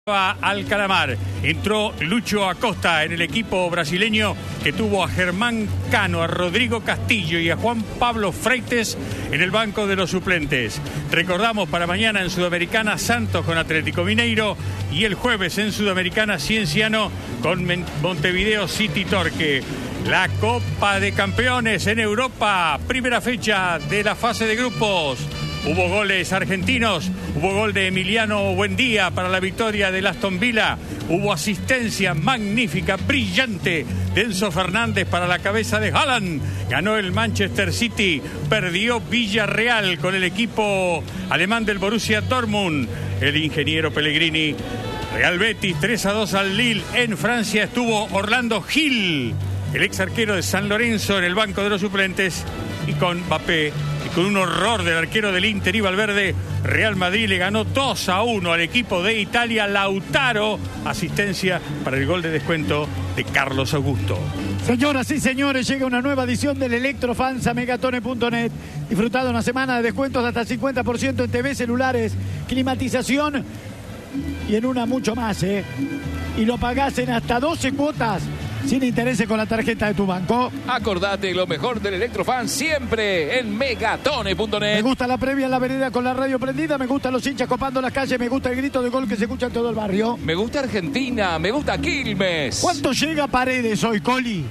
al calamar. Entró Lucho Acosta en el equipo brasileño que tuvo a Germán Cano, a Rodrigo Castillo y a Juan Pablo Freites en el banco de los suplentes. Recordamos para mañana en Sudamericana Santos con Atlético Mineiro y el jueves en Sudamericana Cienciano con Montevideo City Torque. La Copa de Campeones en Europa, primera fecha de la fase de grupos. Hubo goles argentinos, hubo gol de Emiliano Buendía para la victoria del Aston Villa, hubo asistencia magnífica, brillante de Enzo Fernández para la cabeza de Haaland, ganó el Manchester City, perdió Villarreal con el equipo alemán del Borussia Dortmund, el ingeniero Pellegrini, Real Betis 3-2 al Lille, en Francia estuvo Orlando Gil, el ex arquero de San Lorenzo en el banco de los suplentes, y con Mbappé y con un horror del arquero del Inter y Valverde, Real Madrid le ganó 2-1 al equipo de Italia. Lautaro, asistencia para el gol de descuento de Carlos Augusto. Señoras y señores, llega una nueva edición del Electrofans a megatone.net. Disfrutado una semana de descuentos de hasta 50% en TV, celulares, climatización y en una mucho más, y lo pagás en hasta 12 cuotas sin intereses con la tarjeta de tu banco. Acordate, lo mejor del Electrofan siempre en megatone.net. Me gusta la previa en la vereda con la radio prendida, me gustan los hinchas copando las calles, me gusta el grito de gol que se escucha en todo el barrio. Me gusta Argentina, me gusta Quilmes. ¿Cuánto llega Paredes hoy, Coli?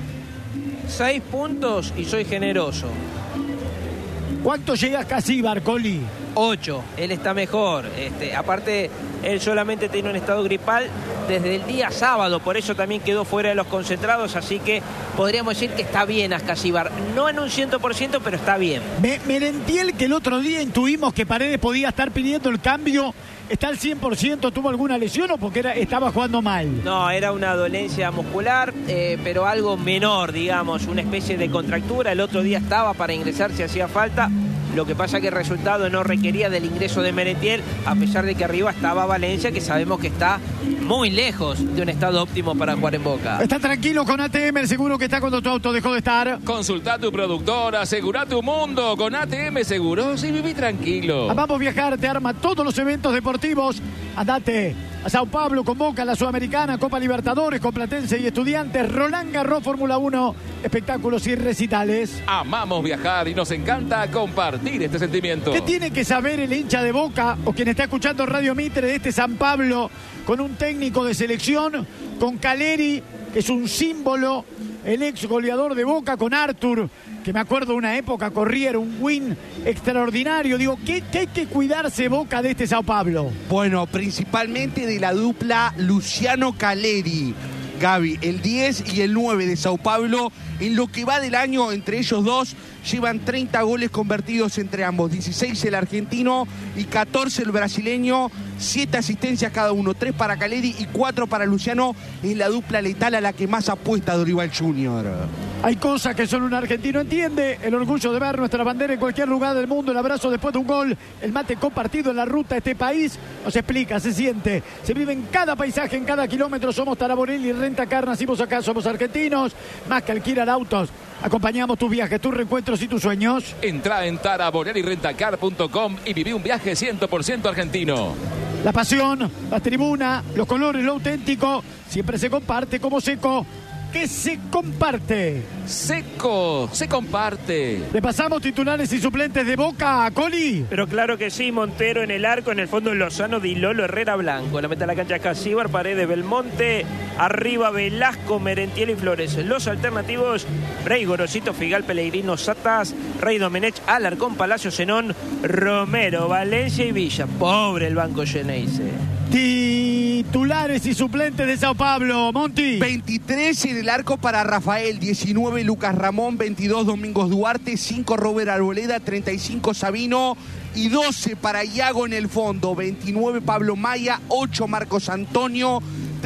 6 puntos y soy generoso. ¿Cuánto llega Casíbar, Coli? 8. Él está mejor. Aparte, él solamente tiene un estado gripal desde el día sábado, por eso también quedó fuera de los concentrados, así que podríamos decir que está bien Ascasíbar. No en un 100%, pero está bien. Merentiel, que el otro día intuimos que Paredes podía estar pidiendo el cambio, ¿está al 100%? ¿Tuvo alguna lesión o porque estaba jugando mal? No, era una dolencia muscular, pero algo menor, digamos, una especie de contractura. El otro día estaba para ingresar si hacía falta. Lo que pasa que el resultado no requería del ingreso de Merentiel, a pesar de que arriba estaba Valencia, que sabemos que está muy lejos de un estado óptimo para jugar en Boca. Está tranquilo con ATM, el seguro que está cuando tu auto dejó de estar. Consulta a tu productor, asegura tu mundo con ATM Seguros y viví tranquilo. Amamos Viajar, te arma todos los eventos deportivos. Andate a Sao Paulo con Boca, la Sudamericana, Copa Libertadores, con Platense y Estudiantes, Roland Garros, Fórmula 1, espectáculos y recitales. Amamos viajar y nos encanta compartir este sentimiento. ¿Qué tiene que saber el hincha de Boca o quien está escuchando Radio Mitre de este San Pablo con un técnico de selección, con Caleri, que es un símbolo, el ex goleador de Boca, con Artur, que me acuerdo una época corría, era un win extraordinario? Digo, ¿qué hay que cuidarse Boca de este Sao Paulo? Bueno, principalmente de la dupla Luciano Caleri, Gaby, el 10 y el 9 de Sao Paulo. En lo que va del año, entre ellos dos, llevan 30 goles convertidos entre ambos, 16 el argentino y 14 el brasileño, 7 asistencias cada uno, 3 para Caleri y 4 para Luciano. Es la dupla letal a la que más apuesta Dorival Junior. Hay cosas que solo un argentino entiende, el orgullo de ver nuestra bandera en cualquier lugar del mundo, el abrazo después de un gol, el mate compartido en la ruta de este país, nos explica, se siente, se vive en cada paisaje, en cada kilómetro. Somos Taraborelli, Rentacar, nacimos acá, somos argentinos, más que alquilar autos, acompañamos tus viajes, tus reencuentros y tus sueños. Entra en taraborellirentacar.com y viví un viaje 100% argentino. La pasión, la tribuna, los colores, lo auténtico, siempre se comparte como Seco. ¿Qué se comparte? Seco, se comparte. Repasamos titulares y suplentes de Boca, Coli. Pero claro que sí, Montero en el arco, en el fondo Lozano, Di Lolo, Herrera, Blanco. En la meta de la cancha Casíbar, Paredes, Belmonte, arriba Velasco, Merentiel y Flores. Los alternativos, Rey, Gorosito, Figal, Pellegrino, Satas, Rey, Domenech, Alarcón, Palacio, Zenón, Romero, Valencia y Villa. Pobre el banco Geneise. Titulares y suplentes de Sao Paulo, Monti. 23 en el arco para Rafael, 19 Lucas Ramón, 22 Domingos Duarte, 5 Robert Arboleda, 35 Sabino y 12 para Iago en el fondo, 29 Pablo Maya, 8 Marcos Antonio,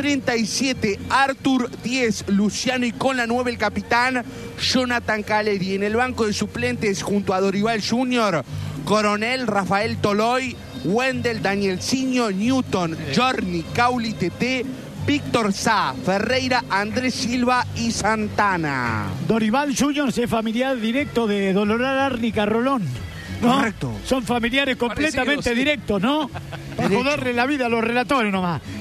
37 Artur, 10 Luciano y con la 9 el capitán Jonathan Caleri. En el banco de suplentes junto a Dorival Junior, Coronel, Rafael Toloy, Wendel, Danielsinho, Newton, Jorni, Cauli, Tete, Víctor Sá, Ferreira, Andrés Silva y Santana. Dorival Junior es familiar directo de Dolorán Árnica Rolón. ¿no? Correcto. Son familiares completamente Parecido, sí. directos, ¿no? Para Derecho. joderle la vida a los relatores nomás.